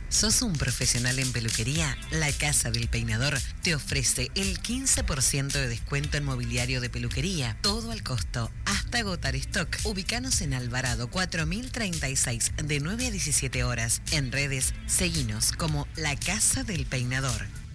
¿Sos un profesional en peluquería? La Casa del Peinador te ofrece el 15% de descuento en mobiliario de peluquería. Todo al costo, hasta agotar stock. Ubícanos en Alvarado 4036, de 9 a 17 horas. En redes, seguinos como La Casa del Peinador.